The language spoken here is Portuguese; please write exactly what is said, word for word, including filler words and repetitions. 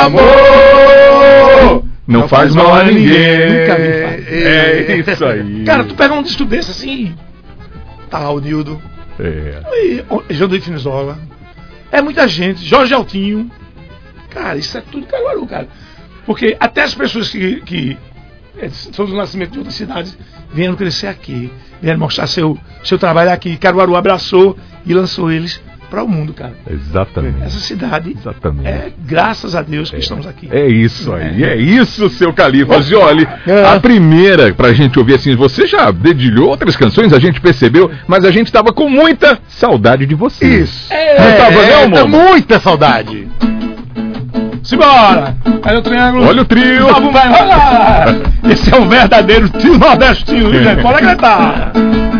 amor não, não faz mal a ninguém. Nunca vi falar. É isso aí. Cara, tu pega um disco desse assim. Tá lá o Nildo. É. João do Finizola. É muita gente. Jorge Altinho. Cara, isso é tudo Caruaru, cara. Porque até as pessoas que, que são do nascimento de outras cidades vieram crescer aqui. Vieram mostrar seu, seu trabalho aqui. Caruaru abraçou e lançou eles para o mundo, cara. Exatamente. Essa cidade, Exatamente. é graças a Deus que é, estamos aqui. É isso aí, é, é isso, seu Califas. E olha, é. a primeira pra gente ouvir assim, você já dedilhou outras canções, a gente percebeu, mas a gente tava com muita saudade de você. Isso. É, não tava, é, não, Momo? Muita saudade. Simbora! Olha o triângulo. Olha o trio. Vamos, vai rolar. Esse é o verdadeiro trio nordestino, gente. Pode acreditar.